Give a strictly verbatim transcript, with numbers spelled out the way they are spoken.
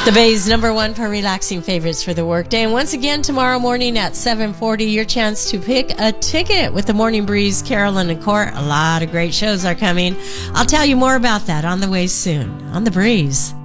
The Bay's number one for relaxing favorites for the workday. And once again, tomorrow morning at seven forty, your chance to pick a ticket with the Morning Breeze, Carolyn and Court. A lot of great shows are coming. I'll tell you more about that on the way soon on The Breeze.